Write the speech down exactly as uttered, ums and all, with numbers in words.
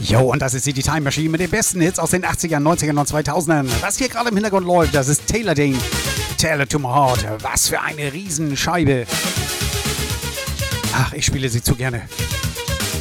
Jo, und das ist die Time Machine mit den besten Hits aus den achtzigern, neunzigern und zweitausendern. Was hier gerade im Hintergrund läuft, das ist Taylor Dane. Taylor to my heart. Was für eine Riesenscheibe. Ach, ich spiele sie zu gerne.